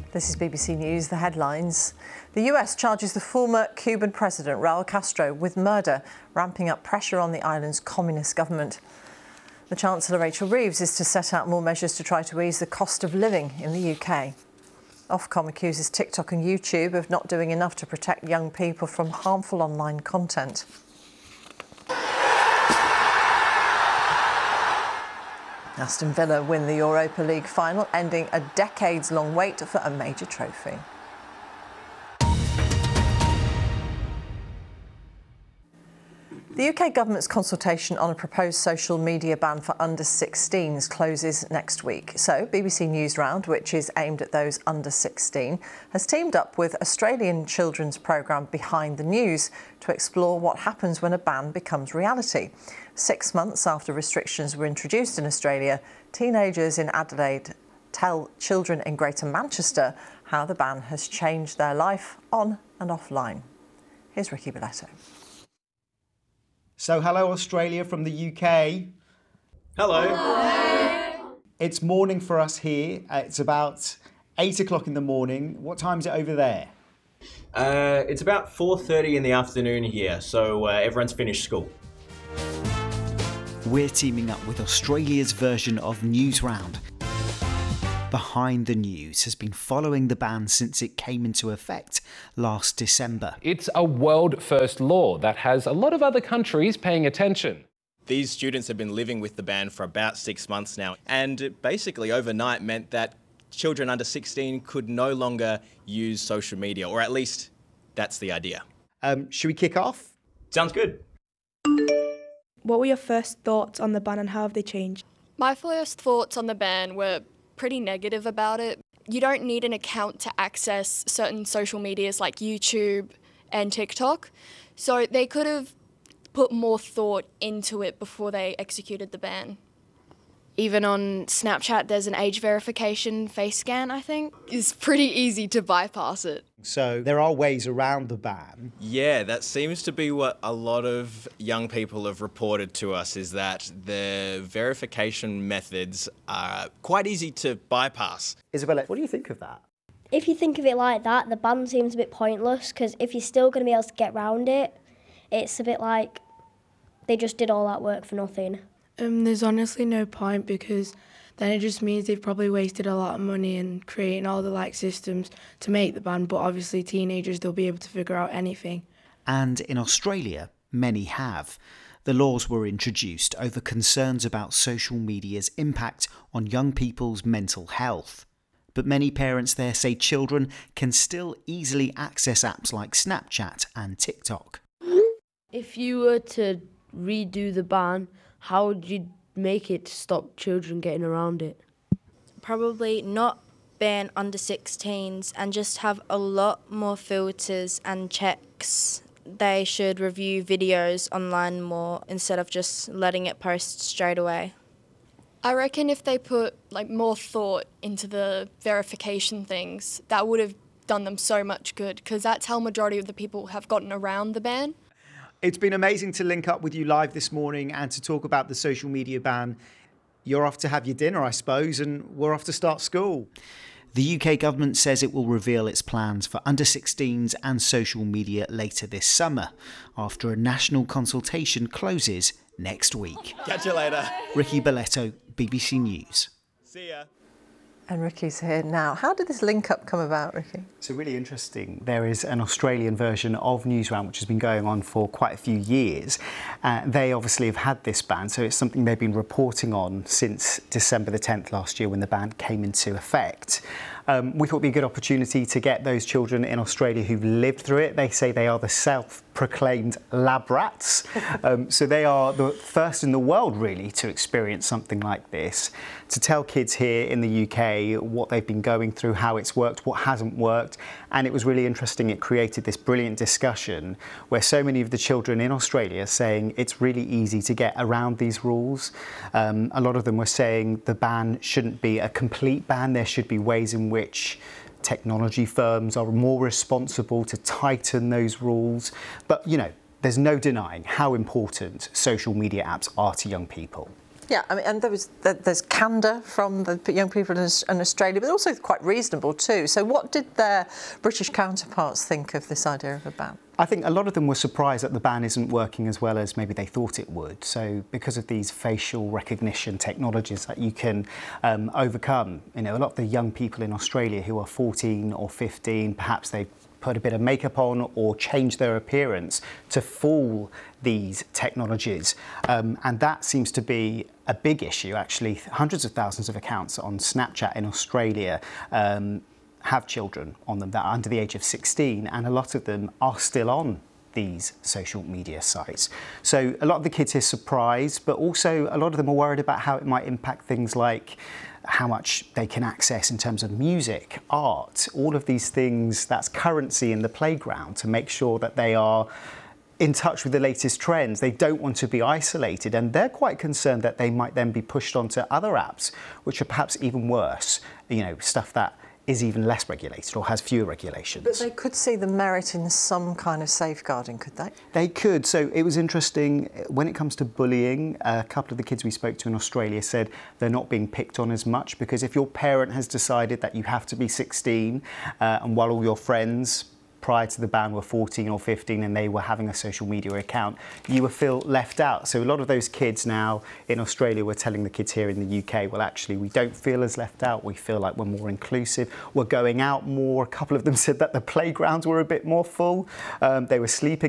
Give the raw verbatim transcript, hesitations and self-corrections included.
This is B B C News, the headlines. The U S charges the former Cuban president, Raul Castro, with murder, ramping up pressure on the island's communist government. The Chancellor, Rachel Reeves, is to set out more measures to try to ease the cost of living in the U K. Ofcom accuses TikTok and YouTube of not doing enough to protect young people from harmful online content. Aston Villa win the Europa League final, ending a decades-long wait for a major trophy. The U K government's consultation on a proposed social media ban for under sixteens closes next week. So B B C News Round, which is aimed at those under sixteen, has teamed up with Australian children's programme Behind the News to explore what happens when a ban becomes reality. Six months after restrictions were introduced in Australia, teenagers in Adelaide tell children in Greater Manchester how the ban has changed their life on and offline. Here's Ricky Belletto. So hello Australia from the U K. Hello. Hello. It's morning for us here. Uh, it's about eight o'clock in the morning. What time is it over there? Uh, it's about four thirty in the afternoon here, so uh, everyone's finished school. We're teaming up with Australia's version of News Round. Behind the News has been following the ban since it came into effect last December. It's a world-first law that has a lot of other countries paying attention. These students have been living with the ban for about six months now, and it basically overnight meant that children under sixteen could no longer use social media, or at least that's the idea. Um, should we kick off? Sounds good. What were your first thoughts on the ban and how have they changed? My first thoughts on the ban were pretty negative about it. You don't need an account to access certain social medias like YouTube and TikTok, so they could have put more thought into it before they executed the ban. Even on Snapchat, there's an age verification face scan, I think. It's pretty easy to bypass it. So there are ways around the ban. Yeah, that seems to be what a lot of young people have reported to us, is that the verification methods are quite easy to bypass. Isabella, what do you think of that? If you think of it like that, the ban seems a bit pointless, because if you're still going to be able to get around it, it's a bit like they just did all that work for nothing. Um, there's honestly no point, because then it just means they've probably wasted a lot of money in creating all the like systems to make the ban, but obviously teenagers, they'll be able to figure out anything. And in Australia, many have. The laws were introduced over concerns about social media's impact on young people's mental health. But many parents there say children can still easily access apps like Snapchat and TikTok. If you were to redo the ban, how would you make it to stop children getting around it? Probably not ban under sixteens and just have a lot more filters and checks. They should review videos online more instead of just letting it post straight away. I reckon if they put like more thought into the verification things, that would have done them so much good, because that's how majority of the people have gotten around the ban. It's been amazing to link up with you live this morning and to talk about the social media ban. You're off to have your dinner, I suppose, and we're off to start school. The U K government says it will reveal its plans for under sixteens and social media later this summer, after a national consultation closes next week. Catch you later. Ricky Belletto, B B C News. See ya. And Ricky's here now. How did this link-up come about, Ricky? So really interesting. There is an Australian version of News Round which has been going on for quite a few years. Uh, they obviously have had this ban, so it's something they've been reporting on since December the tenth last year when the ban came into effect. Um, we thought it would be a good opportunity to get those children in Australia who've lived through it. They say they are the self-proclaimed lab rats. um, so they are the first in the world, really, to experience something like this. To tell kids here in the U K what they've been going through, how it's worked, what hasn't worked. And it was really interesting. It created this brilliant discussion where so many of the children in Australia are saying it's really easy to get around these rules. Um, a lot of them were saying the ban shouldn't be a complete ban. There should be ways in which technology firms are more responsible to tighten those rules. But, you know, there's no denying how important social media apps are to young people. Yeah, I mean, and there was there's candour from the young people in Australia, but also quite reasonable too. So what did their British counterparts think of this idea of a ban? I think a lot of them were surprised that the ban isn't working as well as maybe they thought it would. So because of these facial recognition technologies that you can um, overcome, you know, a lot of the young people in Australia who are fourteen or fifteen, perhaps they've put a bit of makeup on or change their appearance to fool these technologies. Um, and that seems to be a big issue, actually. Hundreds of thousands of accounts on Snapchat in Australia um, have children on them that are under the age of sixteen, and a lot of them are still on these social media sites. So a lot of the kids are surprised, but also a lot of them are worried about how it might impact things like how much they can access in terms of music, art, all of these things that's currency in the playground, to make sure that they are in touch with the latest trends. They don't want to be isolated, and they're quite concerned that they might then be pushed onto other apps, which are perhaps even worse, you know, stuff that is even less regulated or has fewer regulations. But they could see the merit in some kind of safeguarding, could they? They could. So it was interesting, when it comes to bullying, a couple of the kids we spoke to in Australia said they're not being picked on as much, because if your parent has decided that you have to be sixteen uh, and while all your friends prior to the ban were fourteen or fifteen and they were having a social media account, you will feel left out. So a lot of those kids now in Australia were telling the kids here in the U K, well, actually, we don't feel as left out. We feel like we're more inclusive. We're going out more. A couple of them said that the playgrounds were a bit more full. Um, they were sleeping